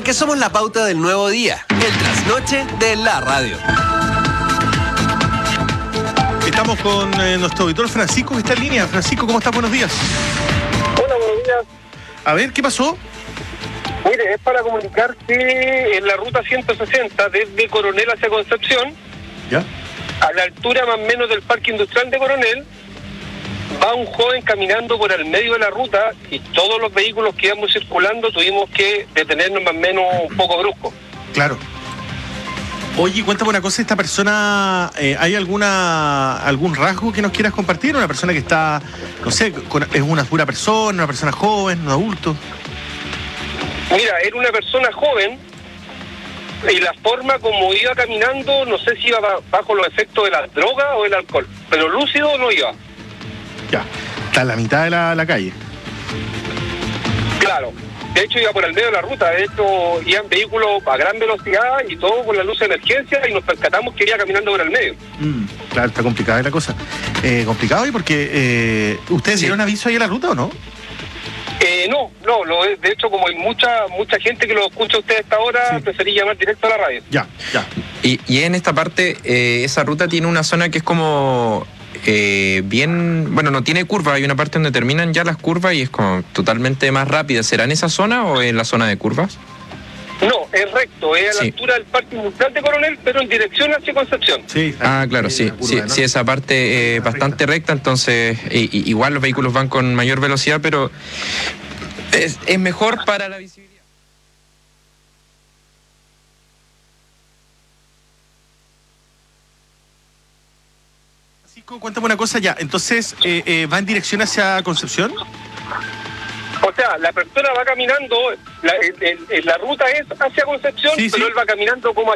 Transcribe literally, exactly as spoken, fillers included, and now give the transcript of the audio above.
Porque somos la pauta del nuevo día, el trasnoche de la radio. Estamos con eh, nuestro auditor Francisco, que está en línea. Francisco, ¿cómo estás? Buenos días. Hola, buenos días. A ver, ¿qué pasó? Mire, es para comunicar que en la ruta ciento sesenta, desde Coronel hacia Concepción, ¿Ya? a la altura más o menos del Parque Industrial de Coronel, va un joven caminando por el medio de la ruta y todos los vehículos que íbamos circulando tuvimos que detenernos más o menos un poco brusco. Claro. Oye, cuéntame una cosa, ¿esta persona, eh, hay alguna algún rasgo que nos quieras compartir? ¿Una persona que está, no sé, con, es una pura persona, una persona joven, un adulto? Mira, era una persona joven y la forma como iba caminando, no sé si iba bajo los efectos de la droga o del alcohol, pero lúcido no iba. Ya, está en la mitad de la, la calle. Claro, de hecho iba por el medio de la ruta, de hecho iban vehículos a gran velocidad y todo con la luz de emergencia y nos percatamos que iba caminando por el medio. Mm, claro, está complicada la cosa. Eh, complicado y porque eh, ¿ustedes Sí. dieron aviso ahí a la ruta o no? Eh, no, no, lo, de hecho como hay mucha mucha gente que lo escucha a usted a esta hora, Sí. preferí llamar directo a la radio. Ya, ya. Y, y en esta parte, eh, esa ruta tiene una zona que es como eh, bien, bueno, no tiene curva, hay una parte donde terminan ya las curvas y es como totalmente más rápida. ¿Será en esa zona o en la zona de curvas? No, es recto, es a la Sí. altura del Parque Industrial de Coronel, pero en dirección hacia Concepción. Sí, Ah, claro, sí, la curva, sí, ¿no? sí, esa parte es bastante recta, entonces i- i- igual los vehículos van con mayor velocidad, pero es, es mejor para la visibilidad. Francisco, cuéntame una cosa ya. Entonces, eh, eh, ¿va en dirección hacia Concepción? O sea, la persona va caminando, la, el- el- la ruta es hacia Concepción, Sí, pero sí. él va caminando como